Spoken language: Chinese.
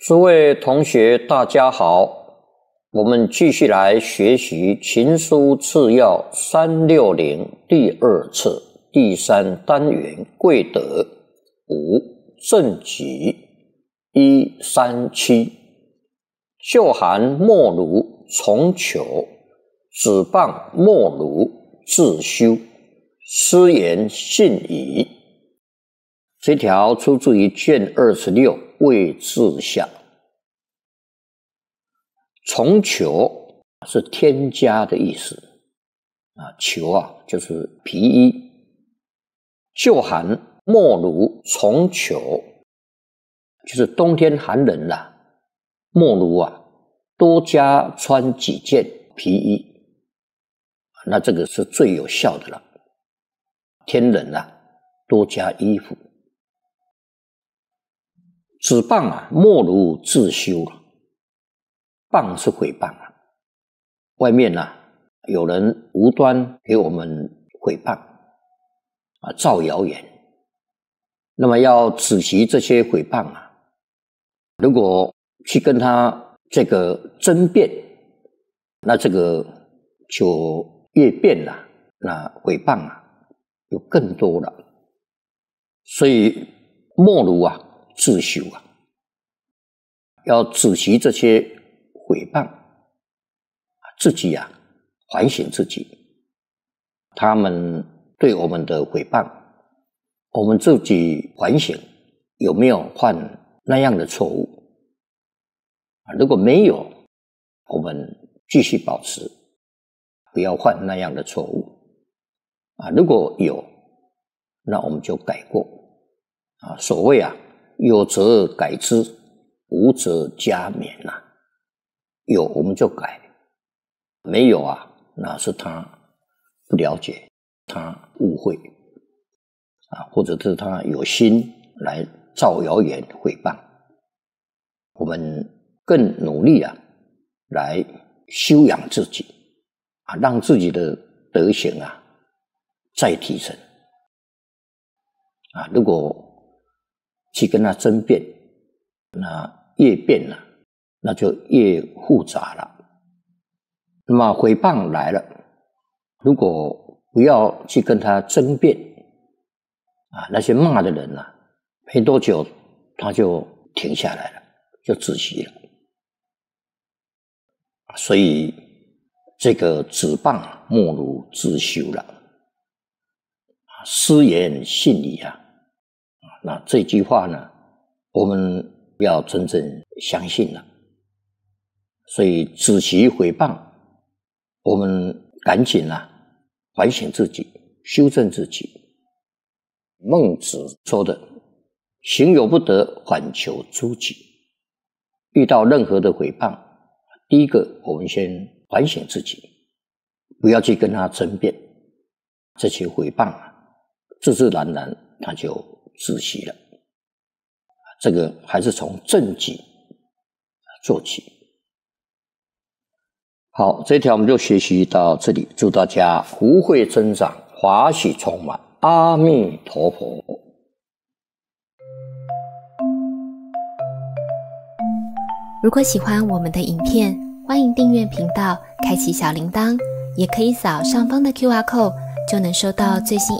诸位同学大家好，我们继续来学习情书次要360第二册第3单元贵德5正己137。旧寒莫如从求，子谤莫如自修，斯言信矣。这条出自于卷26谓志下。从求是添加的意思求就是皮衣。旧寒莫如从求，就是冬天寒冷莫如多加穿几件皮衣，那这个是最有效的了。天冷多加衣服。子谤莫如自修。谤是毁谤外面有人无端给我们毁谤造谣言，那么要止息这些毁谤如果去跟他这个争辩，那这个就越辩了，那毁谤就更多了。所以莫如自修要止息这些毁谤，自己反省自己，他们对我们的毁谤，我们自己反省有没有犯那样的错误如果没有，我们继续保持，不要犯那样的错误如果有，那我们就改过所谓有则改之，无则加勉有我们就改，没有那是他不了解，他误会或者是他有心来造谣言毁谤。我们更努力来修养自己让自己的德行再提升如果去跟他争辩，那越辩那就越复杂了。那么毁谤来了，如果不要去跟他争辩那些骂的人没多久他就停下来了，就止息了。所以这个子谤莫如自修了，斯言信矣那这句话我们要真正相信了。所以止息毁谤，我们赶紧反省自己，修正自己。孟子说的行有不得，反求诸己。遇到任何的毁谤，第一个我们先反省自己，不要去跟他争辩，这些毁谤自自然然他就止息了。这个还是从正己做起。好，这一条我们就学习到这里，祝大家福慧增长，法喜充满，阿弥陀佛。 如果喜欢我们的影片，欢迎订阅频道，开启小铃铛，也可以扫上方的 QR code，就能收到最新